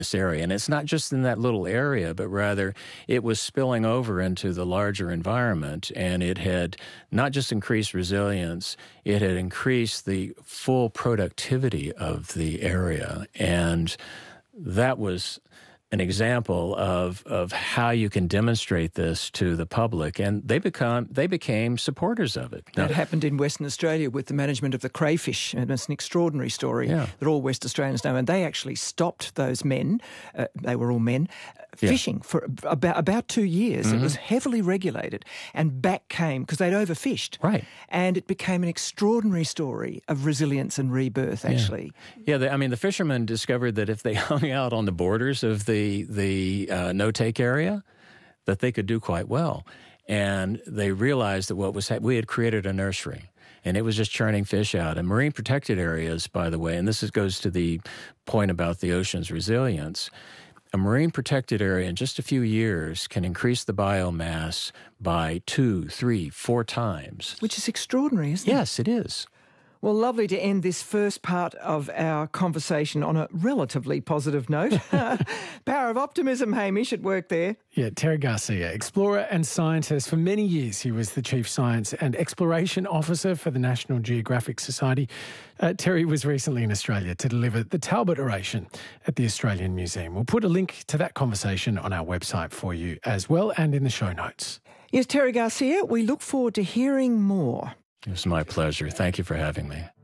this area. And it's not just in that little area, but rather it was spilling over into the larger environment, and it had not just increased resilience, it had increased the full productivity of the area. And that was an example of how you can demonstrate this to the public, and they became supporters of it. That happened in Western Australia with the management of the crayfish, and it's an extraordinary story that all West Australians know. And they actually stopped those men, they were all men, fishing for about 2 years. Mm-hmm. It was heavily regulated, and back came, because they'd overfished. Right. And it became an extraordinary story of resilience and rebirth, actually. Yeah, the fishermen discovered that if they hung out on the borders of the no-take area, that they could do quite well. And they realized that we had created a nursery, and it was just churning fish out. And marine protected areas, by the way, and this goes to the point about the ocean's resilience, a marine protected area in just a few years can increase the biomass by 2, 3, 4 times. Which is extraordinary, isn't it? Yes, it is. Well, lovely to end this first part of our conversation on a relatively positive note. Power of optimism, Hamish, at work there. Yeah, Terry Garcia, explorer and scientist. For many years, he was the Chief Science and Exploration Officer for the National Geographic Society. Terry was recently in Australia to deliver the Talbot Oration at the Australian Museum. We'll put a link to that conversation on our website for you as well, and in the show notes. Yes, Terry Garcia, we look forward to hearing more. It was my pleasure. Thank you for having me.